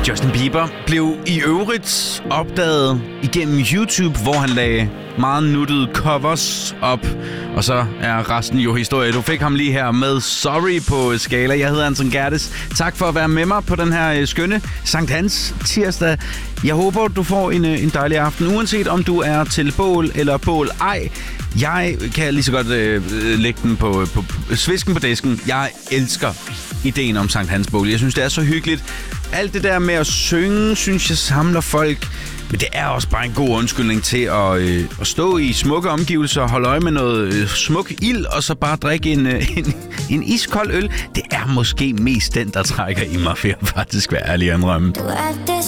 Justin Bieber blev i øvrigt opdaget igennem YouTube, hvor han lagde meget nuttede covers op. Og så er resten jo historie. Du fik ham lige her med Sorry på skala. Jeg hedder Anton Gerdes. Tak for at være med mig på den her skønne Sankt Hans tirsdag. Jeg håber, du får en dejlig aften, uanset om du er til bål eller bål ej. Jeg kan lige så godt lægge den på svisken på disken. Jeg elsker ideen om Sankt Hans bål. Jeg synes, det er så hyggeligt. Alt det der med at synge, synes jeg samler folk. Men det er også bare en god undskyldning til at stå i smukke omgivelser, holde øje med noget smuk ild, og så bare drikke en iskold øl. Det er måske mest den, der trækker i mig, for jeg faktisk være ærlig at indrømme.